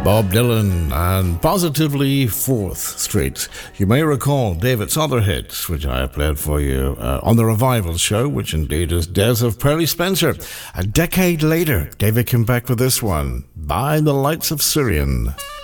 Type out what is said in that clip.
Bob Dylan and Positively 4th Street. You may recall David's other hits, which I have played for you on the Revival show, which indeed is Death of Pearly Spencer. A decade later, David came back with this one, By the Lights of Syrian.